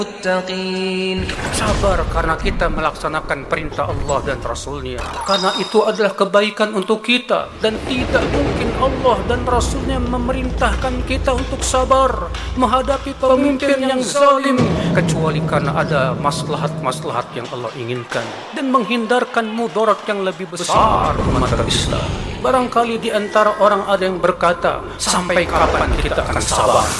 المتقين. Sabar karena kita melaksanakan perintah Allah dan Rasul-Nya. Karena itu adalah kebaikan untuk kita. Dan tidak mungkin Allah dan Rasul-Nya memerintahkan kita untuk sabar menghadapi pemimpin yang zalim, kecuali karena ada maslahat-maslahat yang Allah inginkan dan menghindarkan mudarat yang lebih besar umat Islam. Barangkali di antara orang ada yang berkata, sampai kapan kita akan sabar?